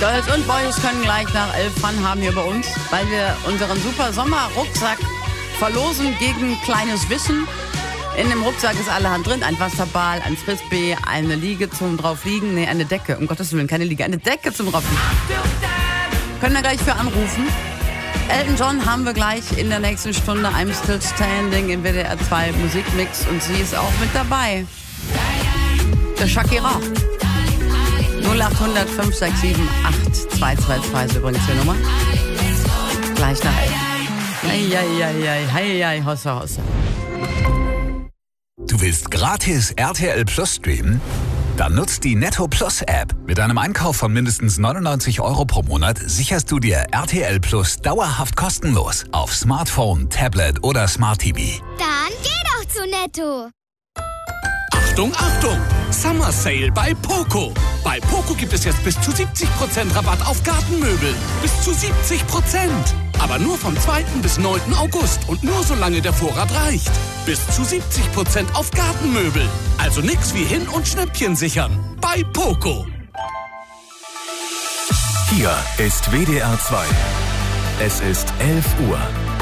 Girls und Boys können gleich nach 11 Fun haben hier bei uns, weil wir unseren super Sommer-Rucksack verlosen gegen kleines Wissen. In dem Rucksack ist allerhand drin, ein Wasserball, ein Frisbee, eine Liege zum draufliegen, eine Decke, um Gottes Willen, keine Liege, eine Decke zum draufliegen. Können wir gleich für anrufen. Elton John haben wir gleich in der nächsten Stunde, I'm Still Standing im WDR 2 Musikmix und sie ist auch mit dabei. Der Shakira. 0800 567 8222 ist übrigens die Nummer. Gleich nach 11. Hei, Hossa, Hossa. Du willst gratis RTL Plus streamen? Dann nutzt die Netto Plus App. Mit einem Einkauf von mindestens 99 € pro Monat sicherst du dir RTL Plus dauerhaft kostenlos auf Smartphone, Tablet oder Smart TV. Dann geh doch zu Netto. Achtung, Achtung! Summer Sale bei Poco. Bei Poco gibt es jetzt bis zu 70% Rabatt auf Gartenmöbel. Bis zu 70%. Aber nur vom 2. bis 9. August und nur solange der Vorrat reicht. Bis zu 70% auf Gartenmöbel. Also nix wie hin- und Schnäppchen sichern. Bei Poco. Hier ist WDR 2. Es ist 11 Uhr.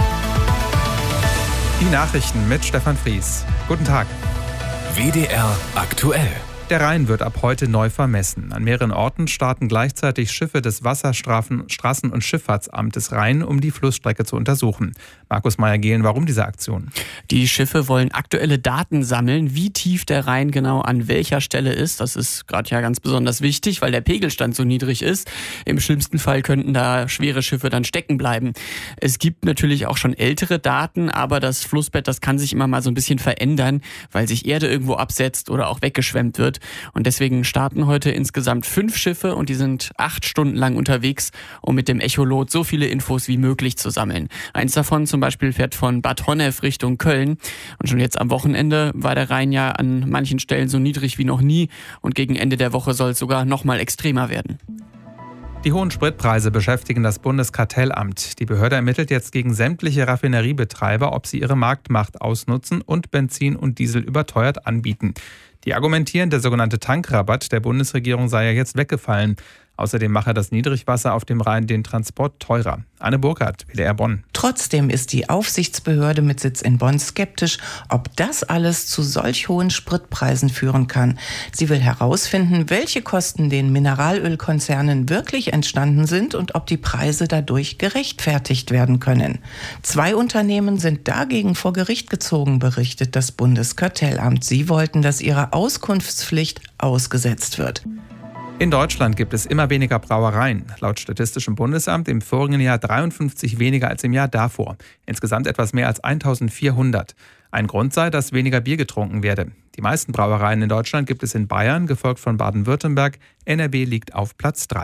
Die Nachrichten mit Stefan Fries. Guten Tag. WDR aktuell. Der Rhein wird ab heute neu vermessen. An mehreren Orten starten gleichzeitig Schiffe des Wasserstraßen- und Schifffahrtsamtes Rhein, um die Flussstrecke zu untersuchen. Markus Meyer-Gehlen, warum diese Aktion? Die Schiffe wollen aktuelle Daten sammeln, wie tief der Rhein genau an welcher Stelle ist. Das ist gerade ja ganz besonders wichtig, weil der Pegelstand so niedrig ist. Im schlimmsten Fall könnten da schwere Schiffe dann stecken bleiben. Es gibt natürlich auch schon ältere Daten, aber das Flussbett, das kann sich immer mal so ein bisschen verändern, weil sich Erde irgendwo absetzt oder auch weggeschwemmt wird. Und deswegen starten heute insgesamt 5 Schiffe und die sind 8 Stunden lang unterwegs, um mit dem Echolot so viele Infos wie möglich zu sammeln. Eins davon zum Beispiel fährt von Bad Honnef Richtung Köln. Und schon jetzt am Wochenende war der Rhein ja an manchen Stellen so niedrig wie noch nie. Und gegen Ende der Woche soll es sogar noch mal extremer werden. Die hohen Spritpreise beschäftigen das Bundeskartellamt. Die Behörde ermittelt jetzt gegen sämtliche Raffineriebetreiber, ob sie ihre Marktmacht ausnutzen und Benzin und Diesel überteuert anbieten. Die argumentieren, der sogenannte Tankrabatt der Bundesregierung sei ja jetzt weggefallen. Außerdem mache das Niedrigwasser auf dem Rhein den Transport teurer. Anne Burkhardt, WDR Bonn. Trotzdem ist die Aufsichtsbehörde mit Sitz in Bonn skeptisch, ob das alles zu solch hohen Spritpreisen führen kann. Sie will herausfinden, welche Kosten den Mineralölkonzernen wirklich entstanden sind und ob die Preise dadurch gerechtfertigt werden können. 2 Unternehmen sind dagegen vor Gericht gezogen, berichtet das Bundeskartellamt. Sie wollten, dass ihre Auskunftspflicht ausgesetzt wird. In Deutschland gibt es immer weniger Brauereien. Laut Statistischem Bundesamt im vorigen Jahr 53 weniger als im Jahr davor. Insgesamt etwas mehr als 1400. Ein Grund sei, dass weniger Bier getrunken werde. Die meisten Brauereien in Deutschland gibt es in Bayern, gefolgt von Baden-Württemberg. NRW liegt auf Platz 3.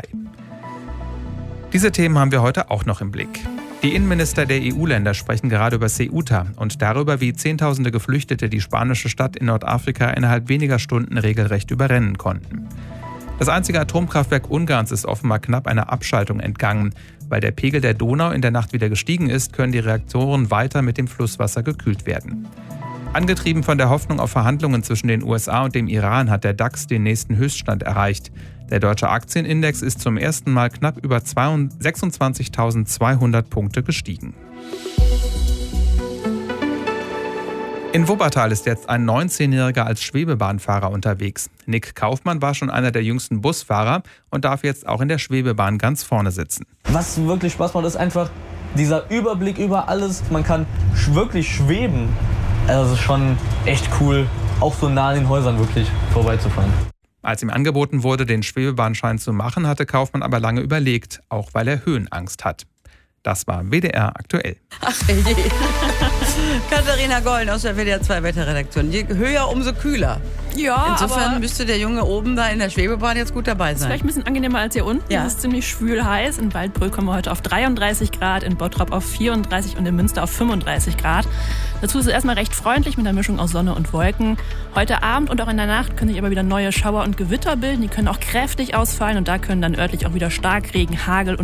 Diese Themen haben wir heute auch noch im Blick. Die Innenminister der EU-Länder sprechen gerade über Ceuta und darüber, wie Zehntausende Geflüchtete die spanische Stadt in Nordafrika innerhalb weniger Stunden regelrecht überrennen konnten. Das einzige Atomkraftwerk Ungarns ist offenbar knapp einer Abschaltung entgangen. Weil der Pegel der Donau in der Nacht wieder gestiegen ist, können die Reaktoren weiter mit dem Flusswasser gekühlt werden. Angetrieben von der Hoffnung auf Verhandlungen zwischen den USA und dem Iran hat der DAX den nächsten Höchststand erreicht. Der deutsche Aktienindex ist zum ersten Mal knapp über 26.200 Punkte gestiegen. In Wuppertal ist jetzt ein 19-Jähriger als Schwebebahnfahrer unterwegs. Nick Kaufmann war schon einer der jüngsten Busfahrer und darf jetzt auch in der Schwebebahn ganz vorne sitzen. Was wirklich Spaß macht, ist einfach dieser Überblick über alles. Man kann wirklich schweben. Also das ist schon echt cool, auch so nah an den Häusern wirklich vorbeizufahren. Als ihm angeboten wurde, den Schwebebahnschein zu machen, hatte Kaufmann aber lange überlegt, auch weil er Höhenangst hat. Das war WDR aktuell. Ach je. Katharina Gollen aus der WDR 2 Wetterredaktion. Je höher, umso kühler. Ja, insofern müsste der Junge oben da in der Schwebebahn jetzt gut dabei sein. Ist vielleicht ein bisschen angenehmer als hier unten. Ja. Es ist ziemlich schwül heiß. In Waldbröl kommen wir heute auf 33 Grad, in Bottrop auf 34 und in Münster auf 35 Grad. Dazu ist es erstmal recht freundlich mit einer Mischung aus Sonne und Wolken. Heute Abend und auch in der Nacht können sich aber wieder neue Schauer und Gewitter bilden. Die können auch kräftig ausfallen und da können dann örtlich auch wieder Starkregen, Hagel und